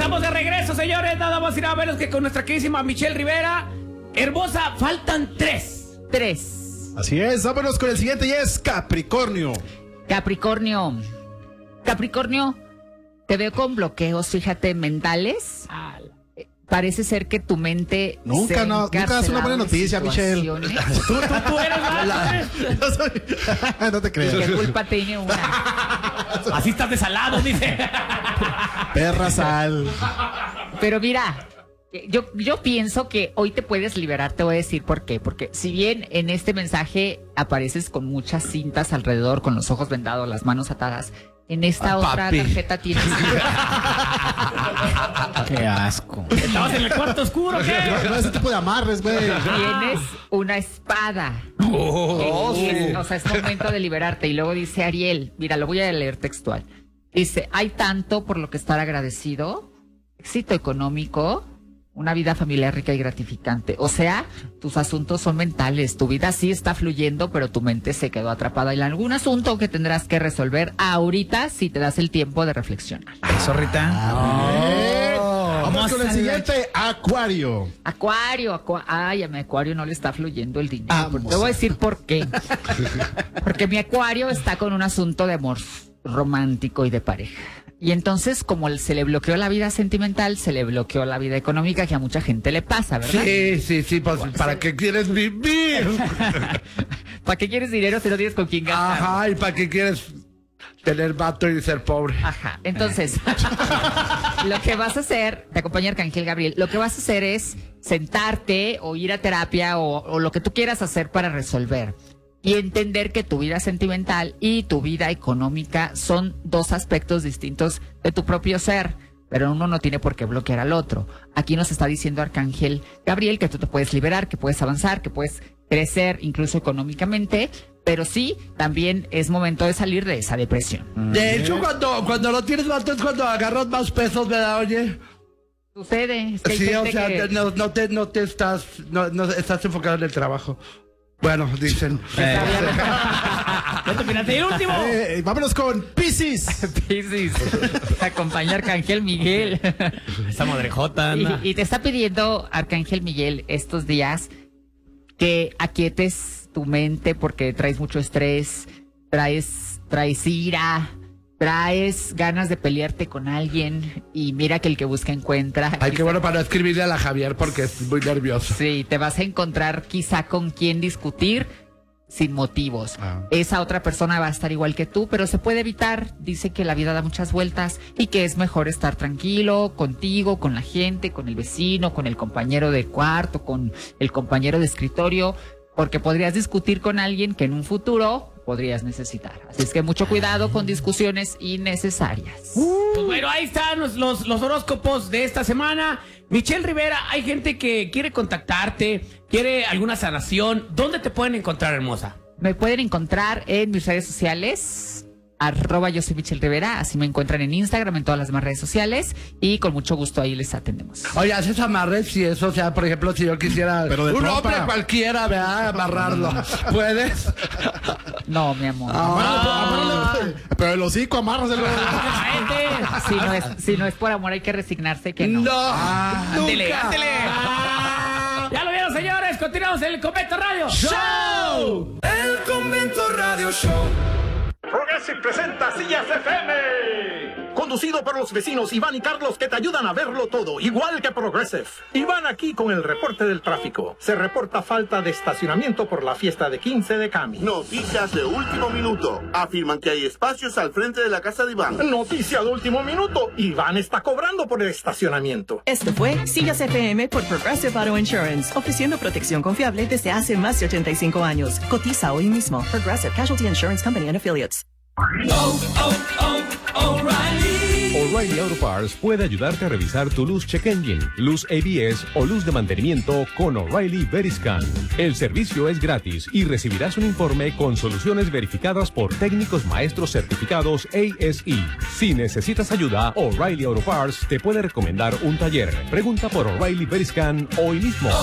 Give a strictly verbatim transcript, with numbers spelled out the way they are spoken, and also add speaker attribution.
Speaker 1: estamos de regreso, señores. Nada más y nada menos que con nuestra queridísima Michelle Rivera. Hermosa, faltan tres.
Speaker 2: Tres.
Speaker 3: Así es, vámonos con el siguiente y es Capricornio.
Speaker 2: Capricornio. Capricornio, te veo con bloqueos, fíjate, mentales.
Speaker 1: Ah,
Speaker 2: Parece ser que tu mente
Speaker 3: Nunca,
Speaker 2: se
Speaker 3: no, nunca das una buena noticia, Michelle.
Speaker 1: tú, tú, tú eres la...
Speaker 3: No, soy... no te creas.
Speaker 2: ¿Qué culpa tiene una?
Speaker 1: Así estás desalado, dice.
Speaker 3: Perra sal.
Speaker 2: Pero mira, yo, yo pienso que hoy te puedes liberar, te voy a decir por qué. Porque si bien en este mensaje apareces con muchas cintas alrededor, con los ojos vendados, las manos atadas, en esta
Speaker 4: ah,
Speaker 2: otra
Speaker 4: papi.
Speaker 2: tarjeta tienes...
Speaker 4: Qué asco.
Speaker 1: ¿Estabas en el cuarto oscuro, qué?
Speaker 3: No, no ese tipo de amarres, güey.
Speaker 2: Tienes una espada.
Speaker 4: Oh,
Speaker 2: Y es-
Speaker 4: sí.
Speaker 2: O sea, es momento de liberarte. Y luego dice Ariel, mira, lo voy a leer textual. Dice, hay tanto por lo que estar agradecido, éxito económico, una vida familiar rica y gratificante. O sea, tus asuntos son mentales. Tu vida sí está fluyendo, pero tu mente se quedó atrapada en algún asunto que tendrás que resolver ahorita si te das el tiempo de reflexionar.
Speaker 4: Eso, Rita.
Speaker 3: Eh, Vamos
Speaker 4: Vamos
Speaker 3: con el
Speaker 4: a
Speaker 3: siguiente, Acuario.
Speaker 2: Acuario, acua- ay, a mi Acuario no le está fluyendo el dinero.
Speaker 3: Vamos.
Speaker 2: Te voy a decir por qué. Porque mi Acuario está con un asunto de amor romántico y de pareja. Y entonces, como se le bloqueó la vida sentimental, se le bloqueó la vida económica, que a mucha gente le pasa, ¿verdad?
Speaker 4: Sí, sí, sí, pues, ¿para qué quieres vivir?
Speaker 2: ¿Para qué quieres dinero si no tienes con quién gastar?
Speaker 4: Ajá, ¿y para qué quieres tener vato y ser pobre?
Speaker 2: Ajá. Entonces, lo que vas a hacer, te acompaña Arcángel Gabriel, lo que vas a hacer es sentarte o ir a terapia o, o lo que tú quieras hacer para resolver. Y entender que tu vida sentimental y tu vida económica son dos aspectos distintos de tu propio ser, pero uno no tiene por qué bloquear al otro. Aquí nos está diciendo Arcángel Gabriel que tú te puedes liberar, que puedes avanzar, que puedes crecer incluso económicamente, pero sí, también es momento de salir de esa depresión.
Speaker 4: De hecho, cuando, cuando no tienes vato es cuando agarras más pesos, ¿verdad, oye?
Speaker 2: Sucede. Es que hay
Speaker 4: Sí, o
Speaker 2: gente
Speaker 4: sea,
Speaker 2: que-
Speaker 4: te- no, no te, no te estás, no, no estás enfocado en el trabajo. Bueno, dicen.
Speaker 1: Ya te opinaste. Y el último.
Speaker 3: Eh, vámonos con Piscis.
Speaker 2: Piscis. Te acompaña Arcángel Miguel.
Speaker 1: Esa madrejota,
Speaker 2: y,
Speaker 1: anda.
Speaker 2: y te está pidiendo Arcángel Miguel estos días que aquietes tu mente porque traes mucho estrés, traes, traes ira, traes ganas de pelearte con alguien y mira que el que busca encuentra.
Speaker 4: Ay, qué bueno para no escribirle a la Javier porque es muy nervioso.
Speaker 2: Sí, te vas a encontrar quizá con quien discutir sin motivos.
Speaker 3: Ah.
Speaker 2: Esa otra persona va a estar igual que tú, pero se puede evitar. Dice que la vida da muchas vueltas y que es mejor estar tranquilo contigo, con la gente, con el vecino, con el compañero de cuarto, con el compañero de escritorio, porque podrías discutir con alguien que en un futuro podrías necesitar. Así es que mucho cuidado con discusiones innecesarias.
Speaker 1: Pues bueno, ahí están los, los, los horóscopos de esta semana. Michelle Rivera, hay gente que quiere contactarte, quiere alguna sanación. ¿Dónde te pueden encontrar, hermosa?
Speaker 2: Me pueden encontrar en mis redes sociales, arroba yo soy Michelle Rivera, así me encuentran en Instagram, en todas las demás redes sociales, y con mucho gusto ahí les atendemos.
Speaker 4: Oye, haces amarres y eso, o sea, por ejemplo, si yo quisiera
Speaker 3: Pero de
Speaker 4: un
Speaker 3: trompa.
Speaker 4: hombre cualquiera, ¿verdad? Amarrarlo. ¿Puedes?
Speaker 2: No, mi amor.
Speaker 3: Ah, amárrale, pero el hocico, amárraselo.
Speaker 2: Si no es, si no es por amor hay que resignarse que no.
Speaker 4: No.
Speaker 1: Ándele,
Speaker 4: nunca.
Speaker 1: ándele. Ya lo vieron, señores. Continuamos en el Convento Radio Show.
Speaker 5: El Convento Radio Show.
Speaker 6: Progressive presenta Sillas F M. Conducido por los vecinos Iván y Carlos que te ayudan a verlo todo, igual que Progressive. Iván aquí con el reporte del tráfico. Se reporta falta de estacionamiento por la fiesta de quince de Cami.
Speaker 7: Noticias de último minuto. Afirman que hay espacios al frente de la casa de Iván.
Speaker 6: Noticia de último minuto. Iván está cobrando por el estacionamiento.
Speaker 8: Esto fue Sillas F M por Progressive Auto Insurance, ofreciendo protección confiable desde hace más de ochenta y cinco años. Cotiza hoy mismo. Progressive Casualty Insurance Company and Affiliates.
Speaker 5: Oh, oh, oh, O'Reilly.
Speaker 9: O'Reilly Auto Parts puede ayudarte a revisar tu luz check engine, luz A B S o luz de mantenimiento con O'Reilly Veriscan. El servicio es gratis y recibirás un informe con soluciones verificadas por técnicos maestros certificados A S E. Si necesitas ayuda, O'Reilly Auto Parts te puede recomendar un taller. Pregunta por O'Reilly Veriscan hoy mismo.